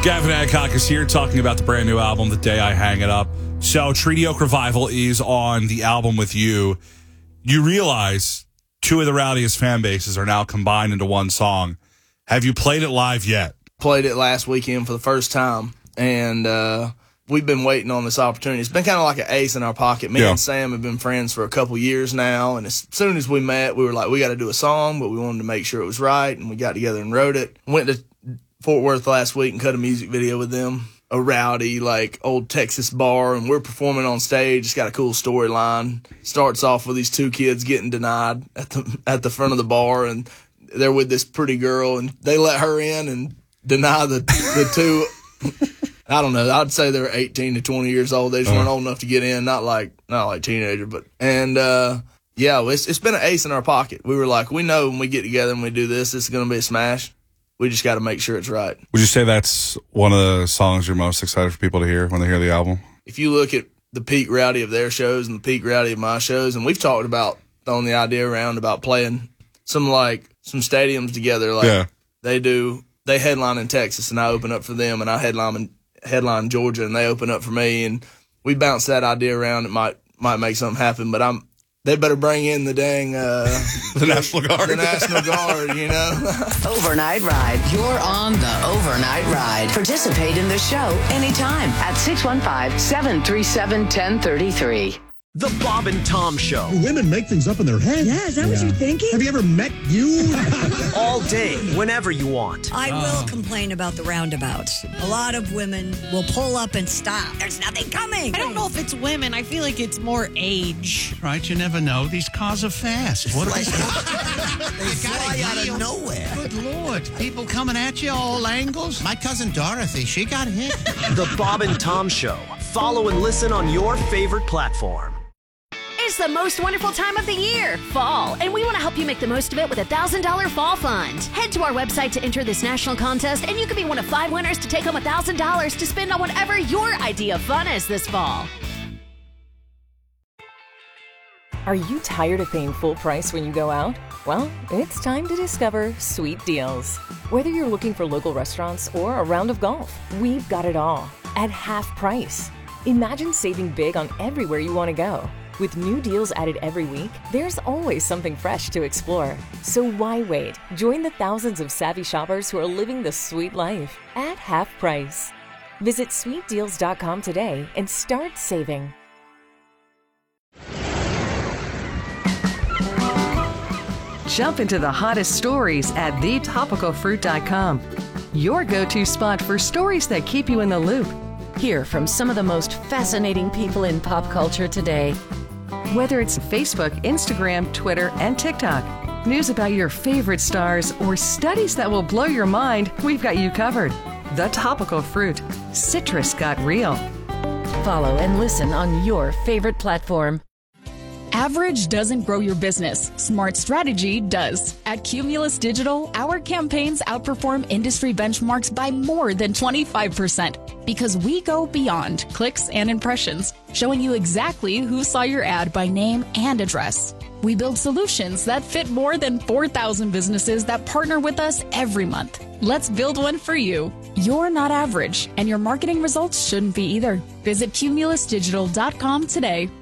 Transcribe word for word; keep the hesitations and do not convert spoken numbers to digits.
Gavin Adcock is here talking about the brand new album, The Day I Hang It Up. So Treaty Oak Revival is on the album with you. You realize two of the rowdiest fan bases are now combined into one song. Have you played it live yet? Played it last weekend for the first time, and uh, we've been waiting on this opportunity. It's been kind of like an ace in our pocket. Me yeah. and Sam have been friends for a couple years now, and as soon as we met, we were like, we got to do a song, but we wanted to make sure it was right, and we got together and wrote it. Went to Fort Worth last week and cut a music video with them. A rowdy, like, old Texas bar, and we're performing on stage. It's got a cool storyline. Starts off with these two kids getting denied at the at the front of the bar, and they're with this pretty girl, and they let her in and deny the the two. I don't know. I'd say they're eighteen to twenty years old. They just weren't old enough to get in. Not like not like teenagers, but and uh, yeah, it's it's been an ace in our pocket. We were like, we know when we get together and we do this, it's going to be a smash. We just got to make sure it's right. Would you say that's one of the songs you're most excited for people to hear when they hear the album? If you look at the peak rowdy of their shows and the peak rowdy of my shows, and we've talked about throwing the idea around about playing some like some stadiums together, like yeah. they do. They headline in Texas, and I open up for them, and I headline in, headline in Georgia, and they open up for me, and we bounce that idea around. It might might make something happen, but I'm. They better bring in the dang uh, the National Guard. The National Guard, you know. Overnight Ride. You're on the Overnight Ride. Participate in the show anytime at six one five, seven three seven, one zero three three. The Bob and Tom Show. Women make things up in their head. Yeah, is that yeah. what you're thinking? Have you ever met you? All day, whenever you want. I will complain about the roundabouts. A lot of women will pull up and stop. There's nothing coming. I don't know if it's women. I feel like it's more age. Right, you never know. These cars are fast. What they fly out of nowhere. Good Lord. People coming at you all angles. My cousin Dorothy, she got hit. The Bob and Tom Show. Follow and listen on your favorite platform. It's the most wonderful time of the year, fall, and we want to help you make the most of it with a one thousand dollars Fall Fund. Head to our website to enter this national contest, and you could be one of five winners to take home one thousand dollars to spend on whatever your idea of fun is this fall. Are you tired of paying full price when you go out? Well, it's time to discover Sweet Deals. Whether you're looking for local restaurants or a round of golf, we've got it all at half price. Imagine saving big on everywhere you want to go. With new deals added every week, there's always something fresh to explore. So why wait? Join the thousands of savvy shoppers who are living the sweet life at half price. Visit sweet deals dot com today and start saving. Jump into the hottest stories at the topical fruit dot com. Your go-to spot for stories that keep you in the loop. Hear from some of the most fascinating people in pop culture today. Whether it's Facebook, Instagram, Twitter, and TikTok, news about your favorite stars, or studies that will blow your mind, we've got you covered. The Topical Fruit. Citrus got real. Follow and listen on your favorite platform. Average doesn't grow your business. Smart strategy does. At Cumulus Digital, our campaigns outperform industry benchmarks by more than twenty-five percent because we go beyond clicks and impressions, showing you exactly who saw your ad by name and address. We build solutions that fit more than four thousand businesses that partner with us every month. Let's build one for you. You're not average, and your marketing results shouldn't be either. Visit cumulus digital dot com today.